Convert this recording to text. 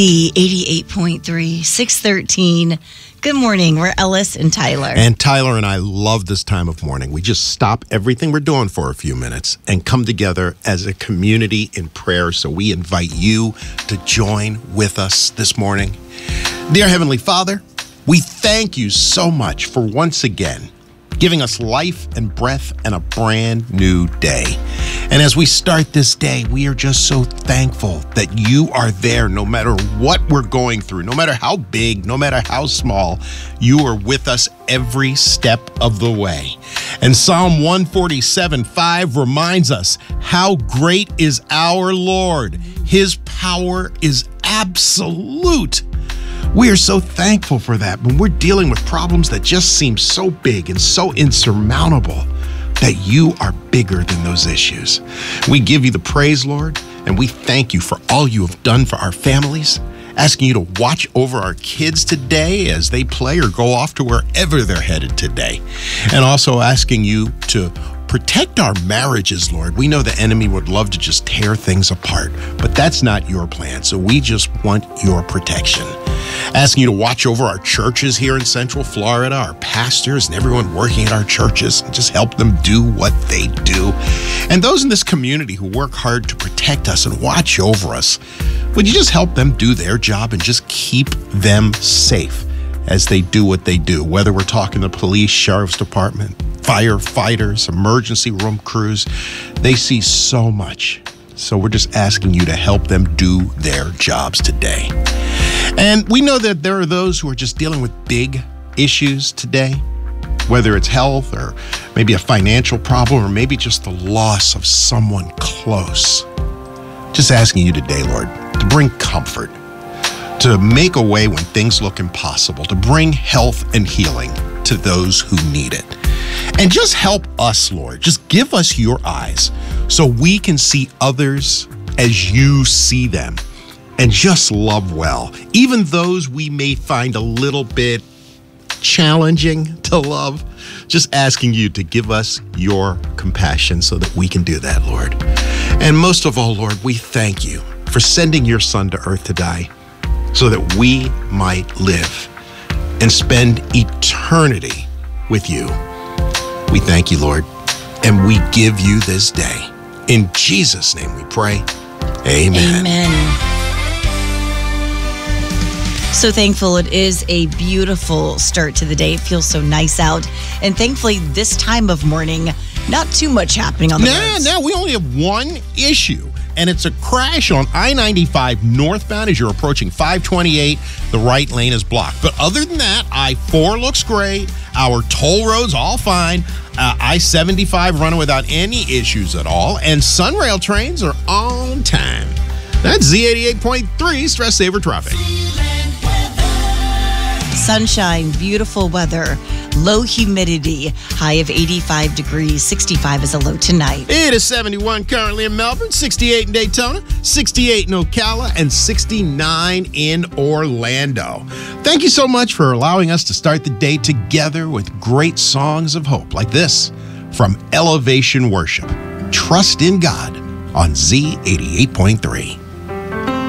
88.3, 613. Good morning. We're Ellis and Tyler. And Tyler and I love this time of morning. We just stop everything we're doing for a few minutes and come together as a community in prayer. So we invite you to join with us this morning. Dear Heavenly Father, we thank you so much for once again giving us life and breath and a brand new day. And as we start this day, we are just so thankful that you are there no matter what we're going through, no matter how big, no matter how small, you are with us every step of the way. And Psalm 147:5 reminds us how great is our Lord. His power is absolute. We are so thankful for that when we're dealing with problems that just seem so big and so insurmountable, that you are bigger than those issues. We give you the praise, Lord, and we thank you for all you have done for our families, asking you to watch over our kids today as they play or go off to wherever they're headed today, and also asking you to protect our marriages, Lord. We know the enemy would love to just tear things apart, but that's not your plan, so we just want your protection. Asking you to watch over our churches here in Central Florida, our pastors and everyone working at our churches, and just help them do what they do. And those in this community who work hard to protect us and watch over us, would you just help them do their job and just keep them safe as they do what they do, whether we're talking the police, sheriff's department, firefighters, emergency room crews. They see so much. So we're just asking you to help them do their jobs today. And we know that there are those who are just dealing with big issues today, whether it's health or maybe a financial problem or maybe just the loss of someone close. Just asking you today, Lord, to bring comfort, to make a way when things look impossible, to bring health and healing to those who need it. And just help us, Lord. Just give us your eyes so we can see others as you see them and just love well, even those we may find a little bit challenging to love. Just asking you to give us your compassion so that we can do that, Lord. And most of all, Lord, we thank you for sending your Son to earth to die so that we might live and spend eternity with you. We thank you, Lord, and we give you this day. In Jesus' name we pray. Amen. Amen. So thankful. It is a beautiful start to the day. It feels so nice out. And thankfully, this time of morning, not too much happening on the roads. No, we only have one issue, and it's a crash on I-95 northbound as you're approaching 528. The right lane is blocked. But other than that, I-4 looks great. Our toll roads all fine. I-75 running without any issues at all. And Sunrail trains are on time. That's Z88.3 Stress Saver Traffic. Sunshine, beautiful weather, low humidity, high of 85 degrees, 65 is a low tonight. It is 71 currently in Melbourne, 68 in Daytona, 68 in Ocala, and 69 in Orlando. Thank you so much for allowing us to start the day together with great songs of hope like this from Elevation Worship. Trust in God on Z88.3.